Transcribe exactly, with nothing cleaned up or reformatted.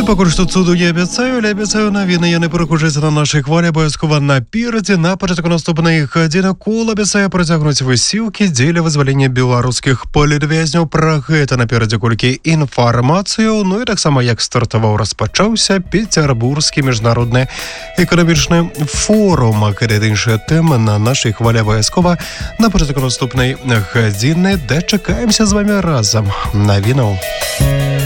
Поки що цуду не обіцяю, але обіцяю новини. Я не переключуся на нашій хвалі, обов'язково напереді. На початку наступної години кул обіцяє протягнути висілки дзеля визволення білоруських політв'язнів. Про гэта напереді колькі інформацію. Ну і так само, як стартував, розпочався Петербурзький міжнародний економічний форум. Каде інші теми на нашій хвалі обов'язково на початку наступної години, де чекаємося з вами разом на війну.